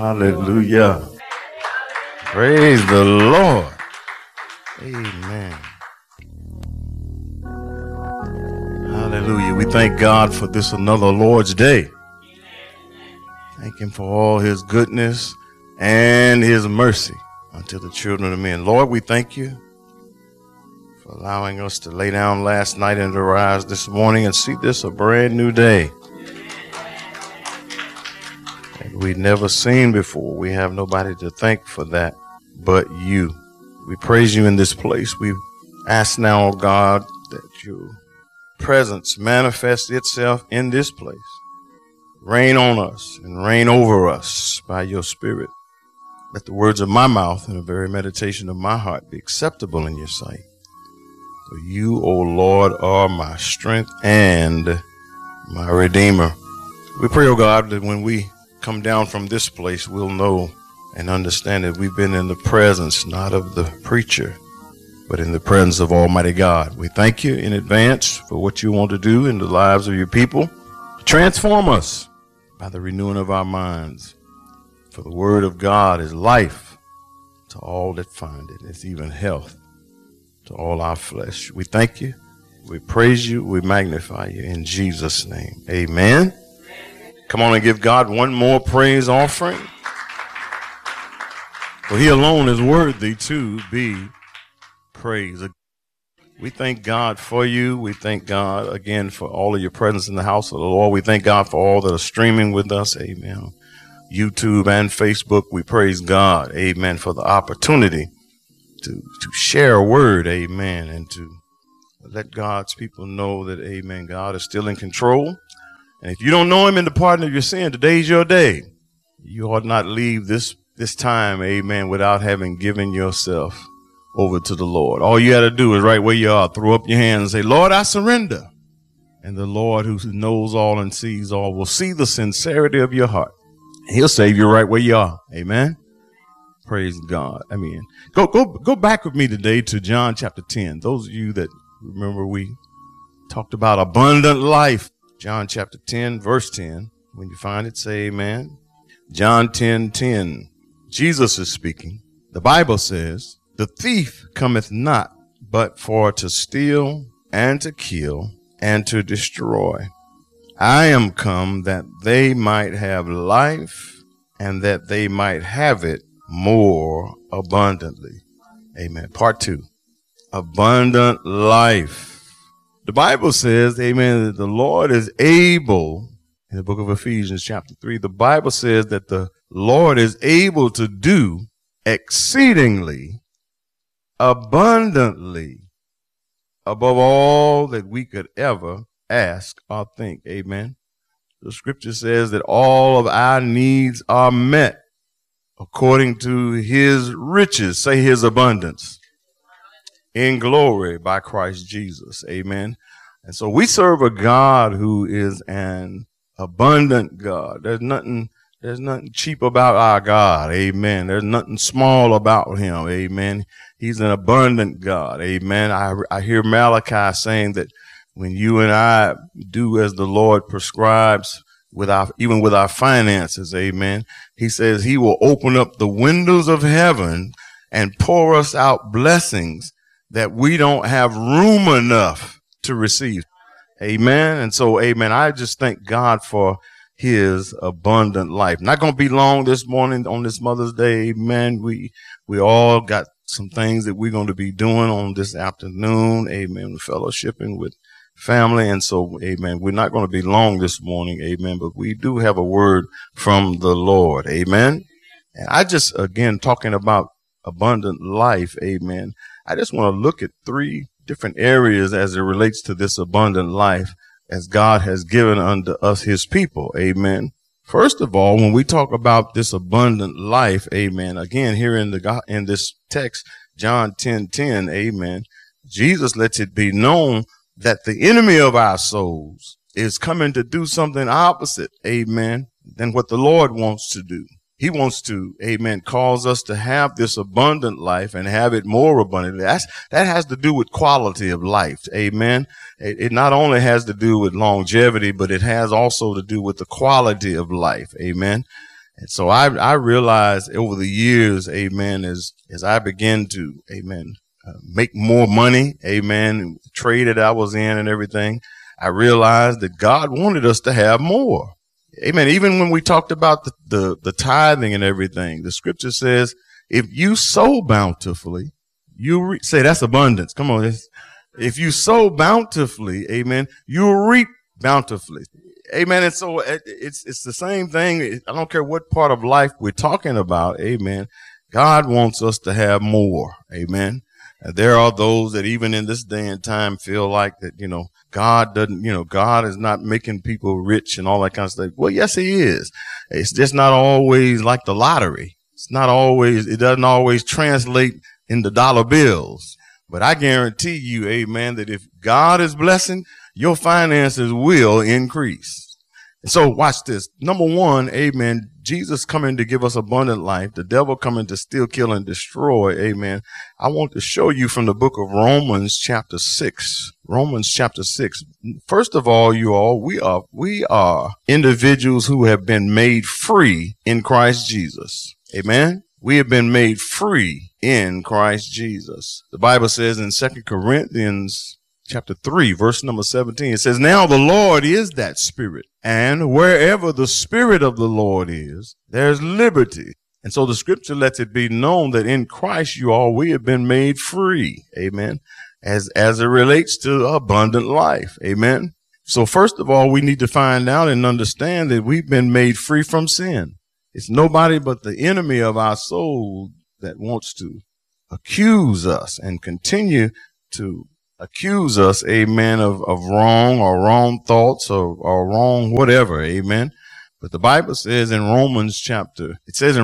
Hallelujah. Praise the Lord. Amen. Hallelujah. We thank God for this another Lord's Day. Thank him for all his goodness and his mercy unto the children of men. Lord, we thank you for allowing us to lay down last night and to rise this morning and see this a brand new day that we've never seen before. We have nobody to thank for that but you. We praise you in this place. We ask now, oh God, that your presence manifest itself in this place. Reign on us and reign over us by your Spirit. Let the words of my mouth and the very meditation of my heart be acceptable in your sight. For you, O Lord, are my strength and my Redeemer. We pray, O God, that when we come down from this place, we'll know and understand that we've been in the presence, not of the preacher, but in the presence of Almighty God. We thank you in advance for what you want to do in the lives of your people. Transform us by the renewing of our minds. For the word of God is life to all that find it. It's even health to all our flesh. We thank you. We praise you. We magnify you in Jesus' name. Amen. Come on and give God one more praise offering. For he alone is worthy to be praised. We thank God for you. We thank God again for all of your presence in the house of the Lord. We thank God for all that are streaming with us. Amen. YouTube and Facebook. We praise God. Amen. For the opportunity to share a word. Amen. And to let God's people know that, amen, God is still in control. And if you don't know him in the pardon of your sin, today's your day. You ought not leave this time, amen, without having given yourself over to the Lord. All you got to do is right where you are, throw up your hands and say, Lord, I surrender. And the Lord who knows all and sees all will see the sincerity of your heart. He'll save you right where you are. Amen. Praise God. I mean, go back with me today to John chapter 10. Those of you that remember we talked about abundant life. John chapter 10, verse 10. When you find it, say amen. John 10:10. Jesus is speaking. The Bible says, the thief cometh not but for to steal and to kill and to destroy. I am come that they might have life and that they might have it more abundantly. Amen. Part 2. Abundant life. The Bible says, amen, that the Lord is able, in the book of Ephesians chapter 3, the Bible says that the Lord is able to do exceedingly abundantly above all that we could ever ask or think. Amen. The scripture says that all of our needs are met according to his riches, say his abundance, in glory by Christ Jesus. Amen. And so we serve a God who is an abundant God. There's nothing cheap about our God. Amen. There's nothing small about him. Amen. He's an abundant God. Amen. I hear Malachi saying that when you and I do as the Lord prescribes even with our finances, amen, he says he will open up the windows of heaven and pour us out blessings that we don't have room enough to receive. Amen. And so, amen, I just thank God for his abundant life. Not going to be long this morning on this Mother's Day. Amen. We all got some things that we're going to be doing on this afternoon. Amen. Fellowshipping with family. And so, amen, we're not going to be long this morning. Amen. But we do have a word from the Lord. Amen. And I just, again, talking about abundant life. Amen. I just want to look at 3 different areas as it relates to this abundant life as God has given unto us his people. Amen. First of all, when we talk about this abundant life, amen, again, here in this text, John 10:10, amen, Jesus lets it be known that the enemy of our souls is coming to do something opposite, amen, than what the Lord wants to do. He wants to, amen, cause us to have this abundant life and have it more abundantly. That has to do with quality of life. Amen. It not only has to do with longevity, but it has also to do with the quality of life. Amen. And so I realized over the years, amen, as I began to, amen, make more money, amen, the trade that I was in and everything, I realized that God wanted us to have more. Amen. Even when we talked about the tithing and everything, the scripture says, if you sow bountifully, you say that's abundance. Come on. If you sow bountifully, amen, you'll reap bountifully. Amen. And so it's the same thing. I don't care what part of life we're talking about. Amen. God wants us to have more. Amen. There are those that even in this day and time feel like that, God doesn't, God is not making people rich and all that kind of stuff. Well, yes, he is. It's just not always like the lottery. It doesn't always translate into dollar bills. But I guarantee you, amen, that if God is blessing, your finances will increase. And so watch this. Number one, amen, Jesus coming to give us abundant life, the devil coming to steal, kill, and destroy, amen. I want to show you from the book of Romans chapter 6. Romans chapter 6. First of all, you all, we are individuals who have been made free in Christ Jesus. Amen. We have been made free in Christ Jesus. The Bible says in 2 Corinthians chapter 3, verse number 17, it says, now the Lord is that Spirit, and wherever the Spirit of the Lord is, there's liberty. And so the scripture lets it be known that in Christ we have been made free. Amen. As it relates to abundant life. Amen. So first of all, we need to find out and understand that we've been made free from sin. It's nobody but the enemy of our soul that wants to accuse us and continue to accuse us, amen, of wrong thoughts or wrong whatever, amen. But the Bible says in Romans chapter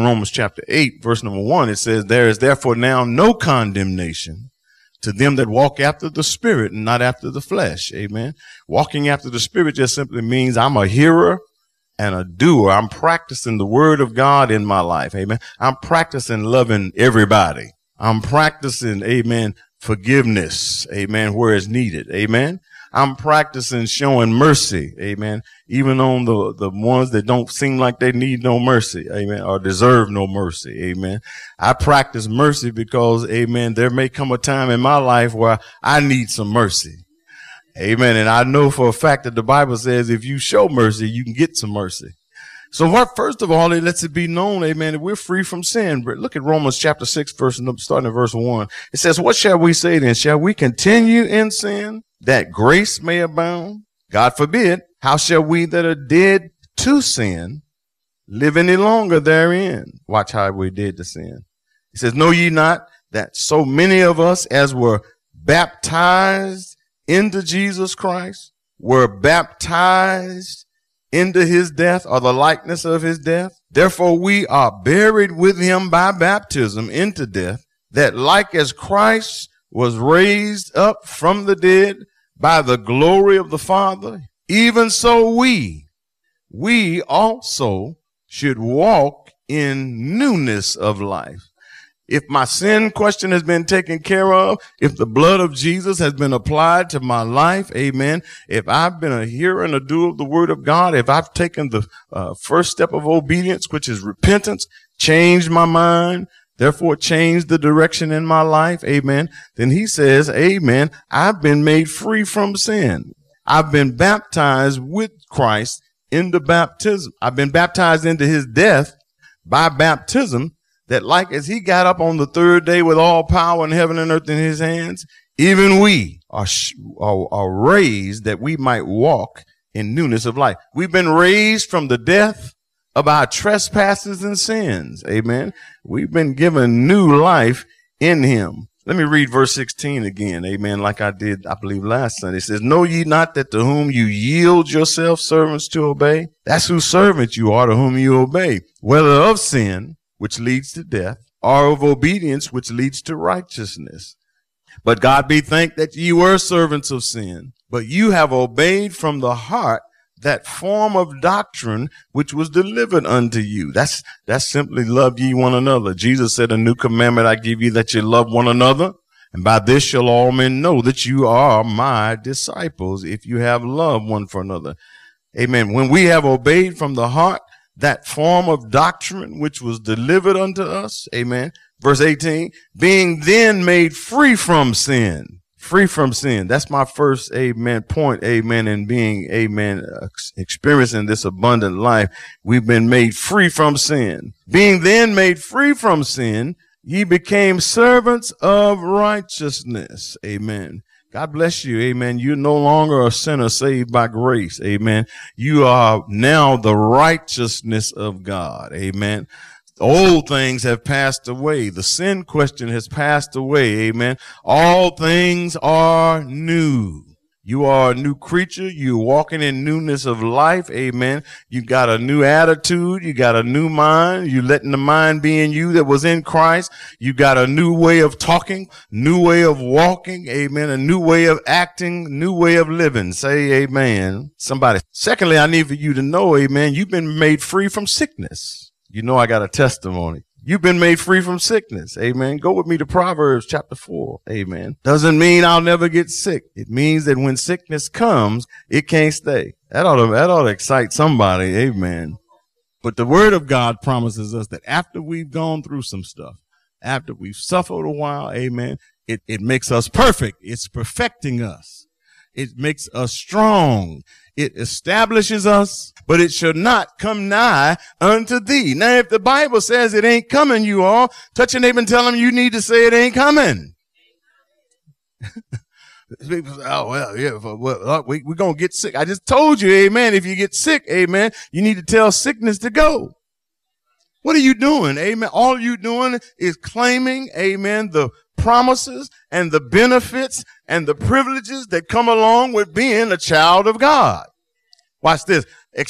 8, verse number 1, it says, there is therefore now no condemnation to them that walk after the Spirit and not after the flesh, amen. Walking after the Spirit just simply means I'm a hearer and a doer. I'm practicing the word of God in my life, amen. I'm practicing loving everybody. I'm practicing, amen, forgiveness, amen, where it's needed, amen. I'm practicing showing mercy, amen, even on the ones that don't seem like they need no mercy, amen, or deserve no mercy, amen. I practice mercy because, amen, there may come a time in my life where I need some mercy, amen. And I know for a fact that the Bible says if you show mercy, you can get some mercy. So first of all, it lets it be known, amen, that we're free from sin. But look at Romans chapter 6, starting at verse 1. It says, what shall we say then? Shall we continue in sin that grace may abound? God forbid. How shall we that are dead to sin live any longer therein? Watch how we're dead to sin. It says, know ye not that so many of us as were baptized into Jesus Christ were baptized into his death, or the likeness of his death? Therefore we are buried with him by baptism into death, that like as Christ was raised up from the dead by the glory of the Father, even so we also should walk in newness of life. If my sin question has been taken care of, if the blood of Jesus has been applied to my life, amen. If I've been a hearer and a doer of the word of God, if I've taken the first step of obedience, which is repentance, changed my mind, therefore changed the direction in my life, amen, then he says, amen, I've been made free from sin. I've been baptized with Christ into baptism. I've been baptized into his death by baptism, that like as he got up on the third day with all power in heaven and earth in his hands, even we are raised that we might walk in newness of life. We've been raised from the death of our trespasses and sins. Amen. We've been given new life in him. Let me read verse 16 again. Amen. Like I did, I believe, last Sunday. It says, know ye not that to whom you yield yourselves servants to obey? That's whose servant you are, to whom you obey, whether of sin, which leads to death, or of obedience, which leads to righteousness. But God be thanked that ye were servants of sin, but you have obeyed from the heart that form of doctrine which was delivered unto you. That's simply love ye one another. Jesus said, a new commandment I give you, that you love one another. And by this shall all men know that you are my disciples, if you have love one for another. Amen. When we have obeyed from the heart that form of doctrine which was delivered unto us. Amen. Verse 18, being then made free from sin. Free from sin. That's my first, amen, point, amen, in being, amen, experiencing this abundant life. We've been made free from sin. Being then made free from sin, ye became servants of righteousness. Amen. God bless you. Amen. You're no longer a sinner saved by grace. Amen. You are now the righteousness of God. Amen. Old things have passed away. The sin question has passed away. Amen. All things are new. You are a new creature. You're walking in newness of life. Amen. You got a new attitude. You got a new mind. You letting the mind be in you that was in Christ. You got a new way of talking, new way of walking. Amen. A new way of acting, new way of living. Say amen. Somebody. Secondly, I need for you to know, amen, you've been made free from sickness. You know, I got a testimony. You've been made free from sickness. Amen. Go with me to Proverbs chapter 4. Amen. Doesn't mean I'll never get sick. It means that when sickness comes, it can't stay. That ought to excite somebody. Amen. But the word of God promises us that after we've gone through some stuff, after we've suffered a while, amen, it makes us perfect. It's perfecting us. It makes us strong. It establishes us, but it shall not come nigh unto thee. Now, if the Bible says it ain't coming, you all, touch your neighbor and tell them you need to say it ain't coming. People say, oh, well, yeah, we're going to get sick. I just told you, amen, if you get sick, amen, you need to tell sickness to go. What are you doing? Amen. All you doing is claiming, amen, the promises and the benefits and the privileges that come along with being a child of God. Watch this.